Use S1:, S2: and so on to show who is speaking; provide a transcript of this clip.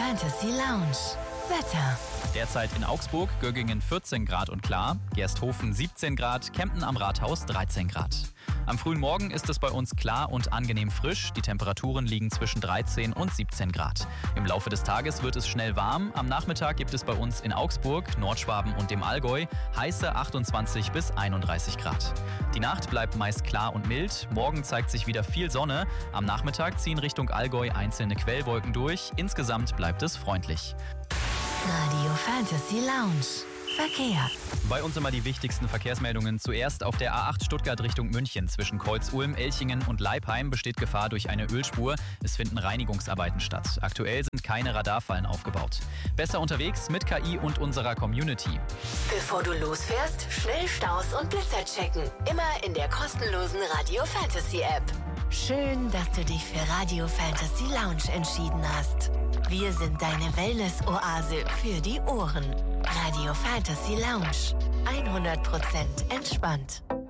S1: Fantasy Lounge. Wetter.
S2: Derzeit in Augsburg, Göggingen 14 Grad und klar, Gersthofen 17 Grad, Kempten am Rathaus 13 Grad. Am frühen Morgen ist es bei uns klar und angenehm frisch. Die Temperaturen liegen zwischen 13 und 17 Grad. Im Laufe des Tages wird es schnell warm. Am Nachmittag gibt es bei uns in Augsburg, Nordschwaben und dem Allgäu heiße 28 bis 31 Grad. Die Nacht bleibt meist klar und mild. Morgen zeigt sich wieder viel Sonne. Am Nachmittag ziehen Richtung Allgäu einzelne Quellwolken durch. Insgesamt bleibt es freundlich.
S1: Radio Fantasy Lounge. Verkehr.
S2: Bei uns immer die wichtigsten Verkehrsmeldungen. Zuerst auf der A8 Stuttgart Richtung München. Zwischen Kreuz-Ulm, Elchingen und Leipheim besteht Gefahr durch eine Ölspur. Es finden Reinigungsarbeiten statt. Aktuell sind keine Radarfallen aufgebaut. Besser unterwegs mit KI und unserer Community.
S1: Bevor du losfährst, schnell Staus und Blitzer checken. Immer in der kostenlosen Radio Fantasy App. Schön, dass du dich für Radio Fantasy Lounge entschieden hast. Wir sind deine Wellness-Oase für die Ohren. Radio Fantasy Lounge. 100% entspannt.